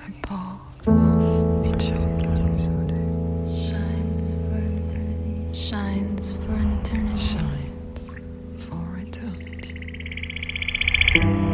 a part of each other. Shines for eternity. Shines for eternity.